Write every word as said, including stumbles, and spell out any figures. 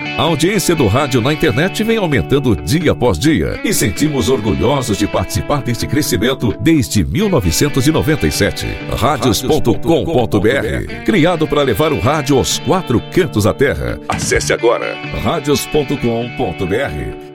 A audiência do rádio na internet vem aumentando dia após dia e sentimos orgulhosos de participar deste crescimento desde mil novecentos e noventa e sete. Rádios ponto com ponto br, criado para levar o rádio aos quatro cantos da terra. Acesse agora rádios ponto com ponto br